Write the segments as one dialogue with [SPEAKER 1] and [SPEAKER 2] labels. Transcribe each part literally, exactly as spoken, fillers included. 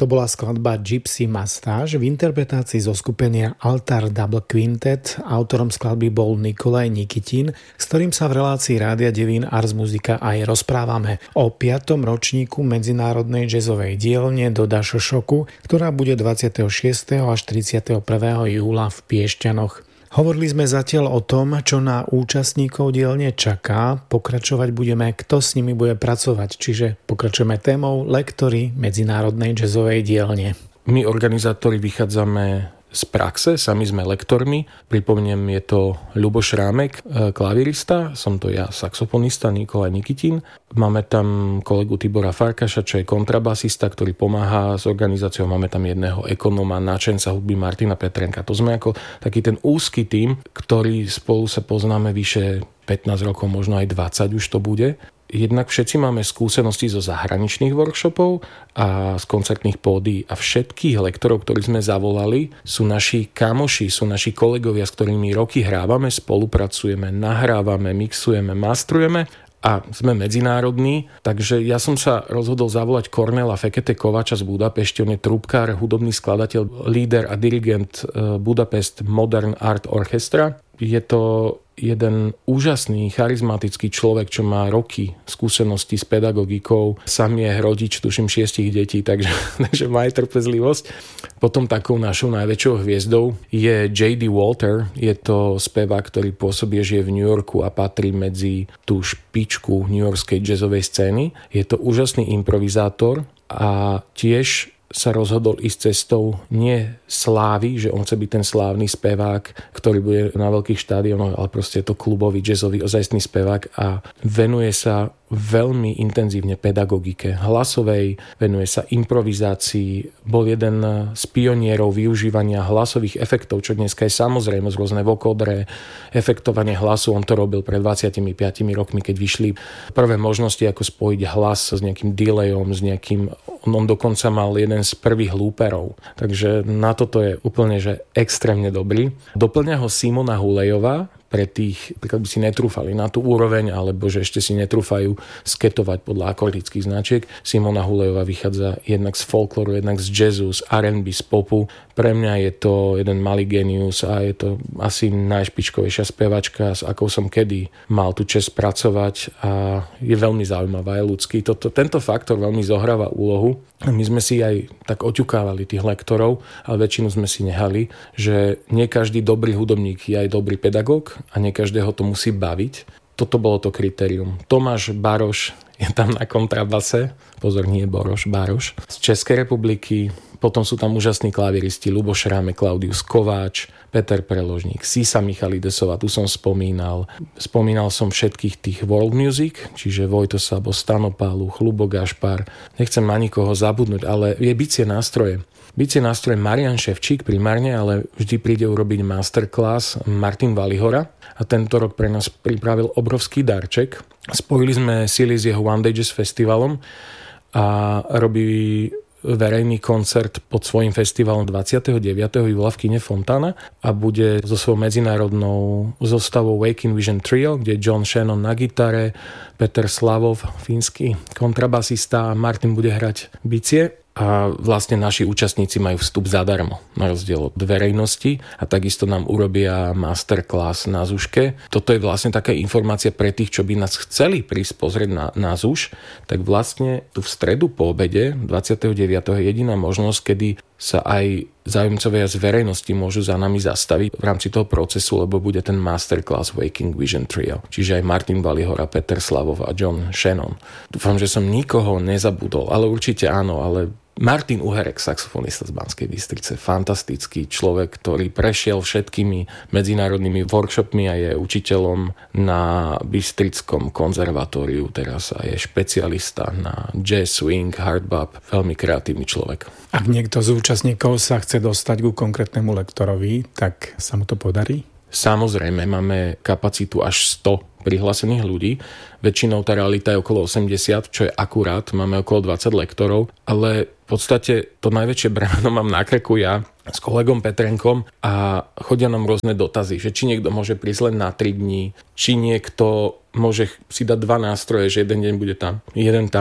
[SPEAKER 1] To bola skladba Gypsy Mustache v interpretácii zo skupenia Altar Double Quintet. Autorom skladby bol Nikolaj Nikitin, s ktorým sa v relácii Rádia Devín Ars Musica aj rozprávame o piatom ročníku Medzinárodnej jazzovej dielne do Dašošoku, ktorá bude dvadsiateho šiesteho až tridsiateho prvého júla v Piešťanoch. Hovorili sme zatiaľ o tom, čo na účastníkov dielne čaká. Pokračovať budeme, kto s nimi bude pracovať, čiže pokračujeme témou lektory Medzinárodnej jazzovej dielne.
[SPEAKER 2] My, organizátori, vychádzame z praxe, sami sme lektormi. Pripomeniem, je to Ľubo Šrámek, klavirista, som to ja, saxofonista Nikolaj Nikitin. Máme tam kolegu Tibora Farkaša, čo je kontrabasista, ktorý pomáha s organizáciou. Máme tam jedného ekonóma, náčenca hudby Martina Petrenka. To sme ako taký ten úzky tím, ktorý spolu sa poznáme vyše pätnásť rokov, možno aj dvadsať už to bude. Jednak všetci máme skúsenosti zo zahraničných workshopov a z koncertných pódií a všetkých lektorov, ktorých sme zavolali, sú naši kamoši, sú naši kolegovia, s ktorými roky hrávame, spolupracujeme, nahrávame, mixujeme, mastrujeme a sme medzinárodní, takže ja som sa rozhodol zavolať Kornela Fekete Kovača z Budapešti, on je trúbkár, hudobný skladateľ, líder a dirigent Budapest Modern Art Orchestra. Je to jeden úžasný, charizmatický človek, čo má roky skúseností s pedagogikou. Sam je rodič, tuším, šiestich detí, takže, takže má aj trpezlivosť. Potom takou našou najväčšou hviezdou je J D Walter. Je to spevák, ktorý pôsobí, žije v New Yorku a patrí medzi tú špičku newyorskej jazzovej scény. Je to úžasný improvizátor a tiež sa rozhodol ísť cestou nie slávy, že on chce byť ten slávny spevák, ktorý bude na veľkých štádionoch, ale proste je to klubový, jazzový, ozajstný spevák a venuje sa veľmi intenzívne pedagogike hlasovej, venuje sa improvizácii, bol jeden z pionierov využívania hlasových efektov, čo dneska je samozrejmosť, rôzne vokodre, efektovanie hlasu, on to robil pred dvadsiatimi piatimi rokmi, keď vyšli prvé možnosti, ako spojiť hlas s nejakým delayom, s nejakým, on dokonca mal jeden z prvých looperov, takže na toto je úplne, že extrémne dobrý. Doplňa ho Simona Hulejová, pre tých, príklad by si netrúfali na tú úroveň, alebo že ešte si netrúfajú sketovať podľa akordických značiek. Simona Hulejová vychádza jednak z folklóru, jednak z jazzu, z R and B, z popu. Pre mňa je to jeden malý genius a je to asi najšpičkovejšia spevačka, s akou som kedy mal tú česť pracovať a je veľmi zaujímavá, je ľudský. Toto, tento faktor veľmi zohráva úlohu. My sme si aj tak oťukávali tých lektorov, ale väčšinu sme si nehali, že nie každý dobrý hudobník je aj dobrý pedagóg a nie každého to musí baviť. Toto bolo to kritérium. Tomáš Baroš je tam na kontrabase, pozor, nie Boroš, Baroš, z Českej republiky. Potom sú tam úžasní klaviristi Ľubo Šrámek, Klaudius Kováč, Peter Preložník, Sisa Michalidesová, tu som spomínal. Spomínal som všetkých tých world music, čiže Vojto Sabo, Stano Páluch, Ľubo Gašpar. Nechcem na nikoho zabudnúť, ale je bicie nástroje. Bicie nástroje Marian Ševčík primárne, ale vždy príde urobiť masterclass Martin Valihora a tento rok pre nás pripravil obrovský darček. Spojili sme sily s jeho One Day Jazz festivalom a robí verejný koncert pod svojím festivalom dvadsiateho deviateho júla v kine Fontana a bude so svojou medzinárodnou zostavou Waking Vision Trio, kde je John Shannon na gitare, Peter Slavov, fínsky kontrabasista a Martin bude hrať bicie. A vlastne naši účastníci majú vstup zadarmo, na rozdiel od verejnosti a takisto nám urobia masterclass na Zuške. Toto je vlastne taká informácia pre tých, čo by nás chceli prísť pozrieť na, na Zuš, tak vlastne tu v stredu po obede dvadsiateho deviateho je jediná možnosť, kedy sa aj zájomcovia z verejnosti môžu za nami zastaviť v rámci toho procesu, lebo bude ten masterclass Waking Vision Trio. Čiže aj Martin Valihora, Peter Slavov a John Shannon. Dúfam, že som nikoho nezabudol, ale určite áno, ale Martin Uherek, saxofonista z Banskej Bystrice, fantastický človek, ktorý prešiel všetkými medzinárodnými workshopmi a je učiteľom na Bystrickom konzervatóriu teraz a je špecialista na jazz, swing, hardbop, veľmi kreatívny človek.
[SPEAKER 1] Ak niekto z účastníkov sa chce dostať ku konkrétnemu lektorovi, tak sa mu to podarí?
[SPEAKER 2] Samozrejme, máme kapacitu až sto prihlásených ľudí. Väčšinou tá realita je okolo osemdesiat, čo je akurát. Máme okolo dvadsať lektorov, ale v podstate to najväčšie bremeno mám na krku ja s kolegom Petrenkom a chodia nám rôzne dotazy, že či niekto môže prísť len na tri dní, či niekto môže si dať dva nástroje, že jeden deň bude tam, jeden tam.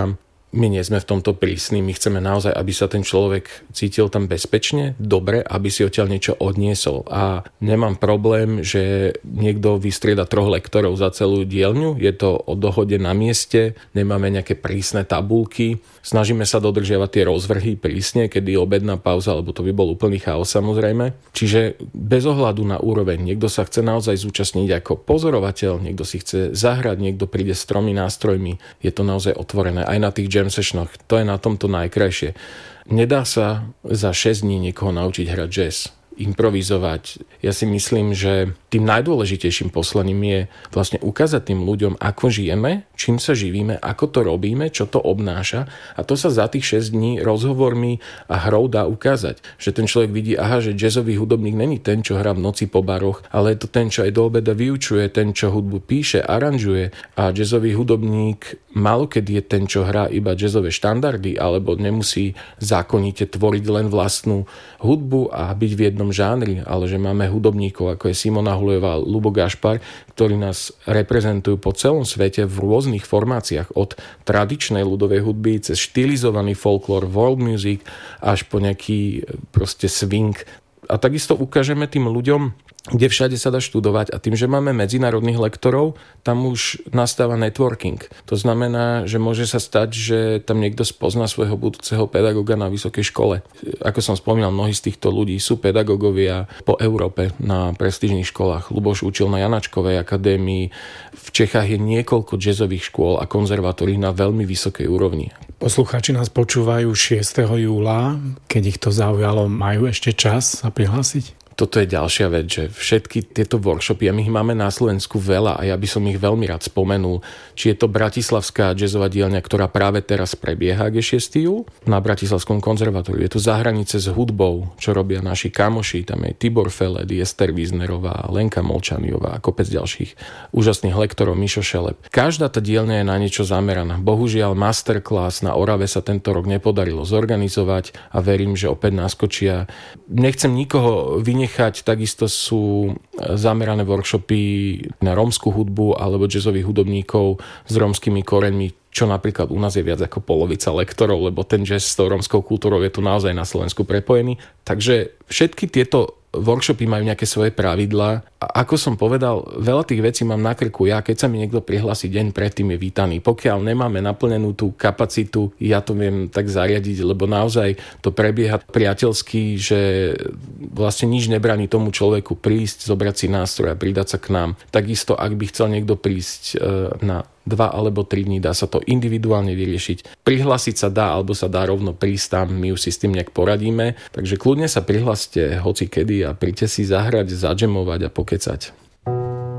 [SPEAKER 2] my nie sme v tomto prísni, my chceme naozaj, aby sa ten človek cítil tam bezpečne, dobre, aby si odtiaľ niečo odniesol. A nemám problém, že niekto vystrieda troch lektorov za celú dielňu, je to o dohode na mieste, nemáme nejaké prísne tabulky, snažíme sa dodržiavať tie rozvrhy prísne, kedy je obedná pauza, lebo to by bol úplný chaos samozrejme. Čiže bez ohľadu na úroveň, niekto sa chce naozaj zúčastniť ako pozorovateľ, niekto si chce zahrať, niekto príde s tromi nástrojmi, je to naozaj otvorené aj na tých jam sessionoch. To je na tomto najkrajšie. Nedá sa za šesť dní niekoho naučiť hrať jazz, improvizovať. Ja si myslím, že tým najdôležitejším poslaním je vlastne ukázať tým ľuďom, ako žijeme, čím sa živíme, ako to robíme, čo to obnáša, a to sa za tých šesť dní rozhovormi a hrou dá ukázať. Že ten človek vidí, aha, že jazzový hudobník není ten, čo hrá v noci po baroch, ale je to ten, čo aj do obeda vyučuje, ten, čo hudbu píše, aranžuje, a jazzový hudobník málokedy je ten, čo hrá iba jazzové štandardy, alebo nemusí zákonite tvoriť len vlastnú hudbu a byť v jednom žánri, ale že máme hudobníkov, ako je Simona Hulejová, Ľubo Gašpar, ktorí nás reprezentujú po celom svete v rôznych formáciách, od tradičnej ľudovej hudby cez štylizovaný folklór, world music až po nejaký proste swing. A takisto ukážeme tým ľuďom, kde všade sa dá študovať, a tým, že máme medzinárodných lektorov, tam už nastáva networking. To znamená, že môže sa stať, že tam niekto spozná svojho budúceho pedagóga na vysokej škole. Ako som spomínal, mnohí z týchto ľudí sú pedagógovia po Európe na prestížnych školách. Ľuboš učil na Janačkovej akadémii. V Čechách je niekoľko jazzových škôl a konzervatórií na veľmi vysokej úrovni.
[SPEAKER 1] Poslucháči nás počúvajú šiesteho júla. Keď ich to zaujalo, majú ešte čas sa prihlásiť?
[SPEAKER 2] Toto je ďalšia vec, že všetky tieto workshopy, a my ich máme na Slovensku veľa a ja by som ich veľmi rád spomenul. Či je to Bratislavská jazzová dielňa, ktorá práve teraz prebieha, je šiesteho júla na Bratislavskom konzervatóriu. Je to Za hranice s hudbou, čo robia naši kamoši. Tam je Tibor Feledy, Ester Wiesnerová, Lenka Molčaniová a kopec ďalších úžasných lektorov, Mišo Šelep. Každá tá dielňa je na niečo zameraná. Bohužiaľ masterclass na Orave sa tento rok nepodarilo zorganizovať a verím, že opäť naskočia. Nechcem nikoho vynechať, takisto sú zamerané workshopy na rómsku hudbu alebo jazzových hudobníkov s rómskymi koreňmi, čo napríklad u nás je viac ako polovica lektorov, lebo ten jazz s tou rómskou kultúrou je tu naozaj na Slovensku prepojený. Takže všetky tieto workshopy majú nejaké svoje pravidlá. A ako som povedal, veľa tých vecí mám na krku ja, keď sa mi niekto prihlási deň predtým, je vítaný. Pokiaľ nemáme naplnenú tú kapacitu, ja to viem tak zariadiť, lebo naozaj to prebieha priateľsky, že vlastne nič nebraní tomu človeku prísť, zobrať si nástroj a pridať sa k nám. Takisto, ak by chcel niekto prísť na dva alebo tri dní, dá sa to individuálne vyriešiť. Prihlásiť sa dá, alebo sa dá rovno prísť tam, my už si s tým nejak poradíme. Takže kľudne sa prihláste hoci kedy a príďte si zahrať, zadžemovať a pokecať.